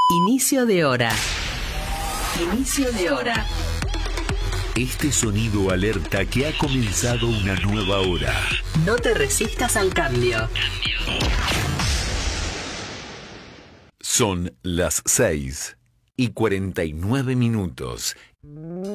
Inicio de hora. Inicio de hora. Este sonido alerta que ha comenzado una nueva hora. No te resistas al cambio. Son las 6:49.